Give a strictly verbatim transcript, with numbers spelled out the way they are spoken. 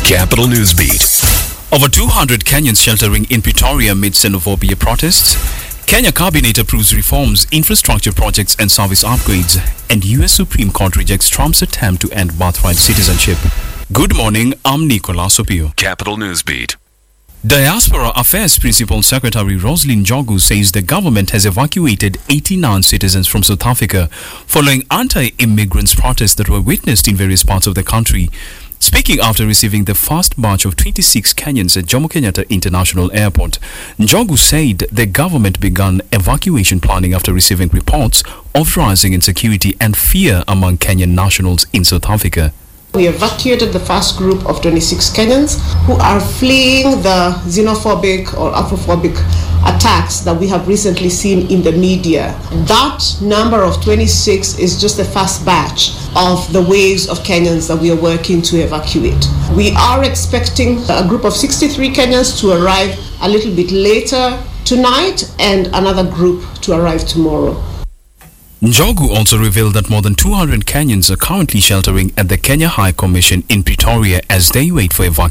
Capital News Beat. Over two hundred Kenyans sheltering in Pretoria amid xenophobia protests. Kenya Cabinet approves reforms, infrastructure projects and service upgrades. And U S Supreme Court rejects Trump's attempt to end birthright citizenship. Good morning, I'm Nicolas Opio. Capital News Beat. Diaspora Affairs Principal Secretary Roslyn Njogu says the government has evacuated eighty-nine citizens from South Africa following anti-immigrants protests that were witnessed in various parts of the country. Speaking after receiving the first batch of twenty-six Kenyans at Jomo Kenyatta International Airport, Njogu said the government began evacuation planning after receiving reports of rising insecurity and fear among Kenyan nationals in South Africa. We evacuated the first group of twenty-six Kenyans who are fleeing the xenophobic or Afrophobic attacks that we have recently seen in the media. That number of twenty-six is just the first batch of the waves of Kenyans that we are working to evacuate. We are expecting a group of sixty-three Kenyans to arrive a little bit later tonight and another group to arrive tomorrow. Njogu also revealed that more than two hundred Kenyans are currently sheltering at the Kenya High Commission in Pretoria as they wait for evacuation.